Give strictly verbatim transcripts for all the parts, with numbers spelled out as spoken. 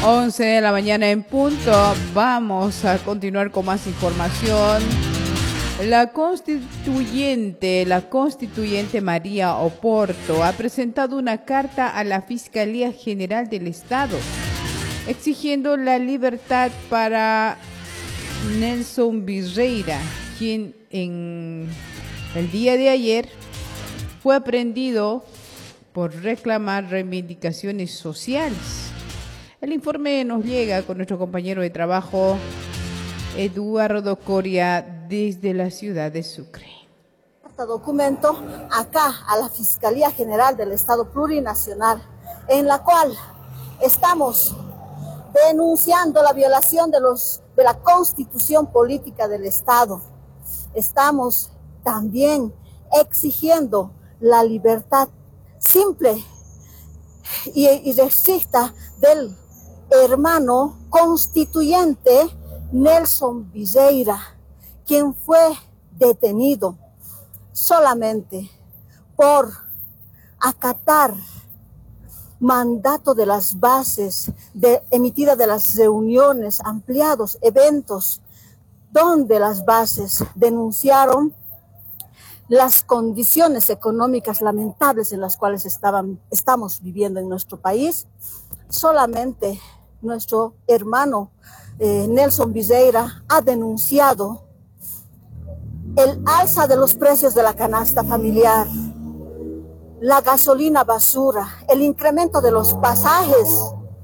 once de la mañana en punto. Vamos a continuar con más información. La constituyente, la constituyente María Oporto ha presentado una carta a la Fiscalía General del Estado exigiendo la libertad para Nelson Virreira, quien en el día de ayer fue aprehendido por reclamar reivindicaciones sociales. El informe nos llega con nuestro compañero de trabajo, Eduardo Coria, desde la ciudad de Sucre. Este documento acá a la Fiscalía General del Estado Plurinacional, en la cual estamos denunciando la violación de, los, de la Constitución Política del Estado. Estamos también exigiendo la libertad simple y, y restricta del hermano constituyente Nelson Virreira, quien fue detenido solamente por acatar mandato de las bases de, emitida de las reuniones, ampliados eventos, donde las bases denunciaron las condiciones económicas lamentables en las cuales estaban, estamos viviendo en nuestro país. Solamente nuestro hermano eh, Nelson Virreira ha denunciado el alza de los precios de la canasta familiar, la gasolina basura, el incremento de los pasajes,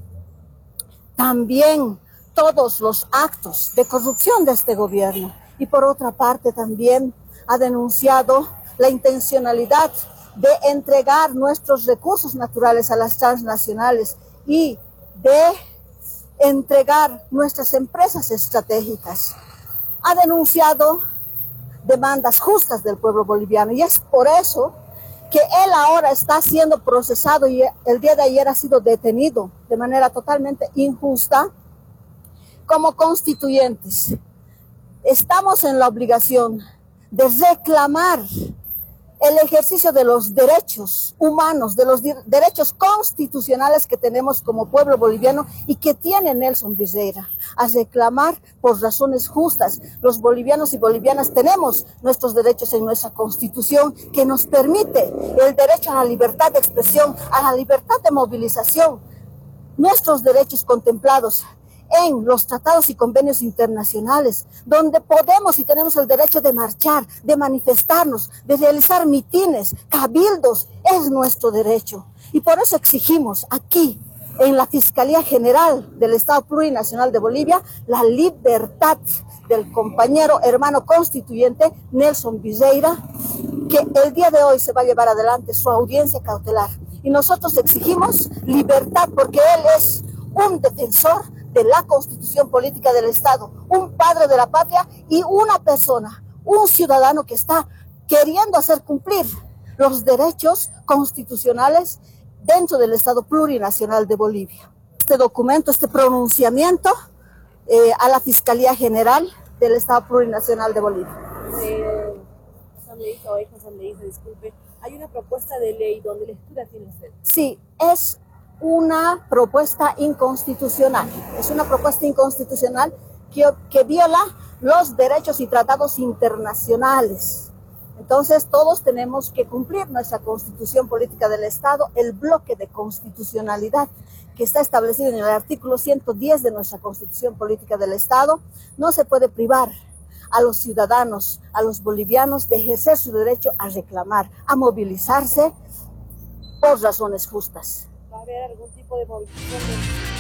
también todos los actos de corrupción de este gobierno. Y por otra parte también ha denunciado la intencionalidad de entregar nuestros recursos naturales a las transnacionales y de entregar nuestras empresas estratégicas. Ha denunciado demandas justas del pueblo boliviano y es por eso que él ahora está siendo procesado y el día de ayer ha sido detenido de manera totalmente injusta como constituyentes. Estamos en la obligación de reclamar el ejercicio de los derechos humanos, de los derechos constitucionales que tenemos como pueblo boliviano y que tiene Nelson Virreira, a reclamar por razones justas. Los bolivianos y bolivianas tenemos nuestros derechos en nuestra Constitución que nos permite el derecho a la libertad de expresión, a la libertad de movilización, nuestros derechos contemplados en los tratados y convenios internacionales, donde podemos y tenemos el derecho de marchar, de manifestarnos, de realizar mitines, cabildos, es nuestro derecho. Y por eso exigimos aquí, en la Fiscalía General del Estado Plurinacional de Bolivia, la libertad del compañero hermano constituyente Nelson Virreira, que el día de hoy se va a llevar adelante su audiencia cautelar. Y nosotros exigimos libertad porque él es un defensor de la Constitución Política del Estado, un padre de la patria y una persona, un ciudadano que está queriendo hacer cumplir los derechos constitucionales dentro del Estado Plurinacional de Bolivia. Este documento, este pronunciamiento eh, a la Fiscalía General del Estado Plurinacional de Bolivia. Eh, asambleísta o ex asambleísta, disculpe, hay una propuesta de ley donde lectura tiene usted. Sí, es una propuesta inconstitucional. Es una propuesta inconstitucional que, que viola los derechos y tratados internacionales. Entonces, todos tenemos que cumplir nuestra Constitución Política del Estado, el bloque de constitucionalidad que está establecido en el artículo ciento diez de nuestra Constitución Política del Estado. No se puede privar a los ciudadanos, a los bolivianos, de ejercer su derecho a reclamar, a movilizarse por razones justas. ¿Va a haber algún tipo de movilización?